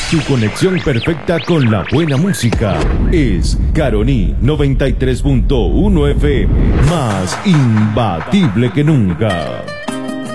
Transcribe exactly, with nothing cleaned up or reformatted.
Tu conexión perfecta con la buena música es Caroní noventa y tres punto uno F M, más imbatible que nunca.